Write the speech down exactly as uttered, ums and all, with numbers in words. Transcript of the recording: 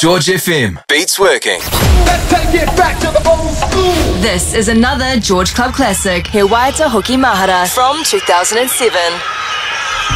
George F M. Beats working. Let's take it back to the old school. This is another George Club classic, He Waiata Hoki Mahara from two thousand seven.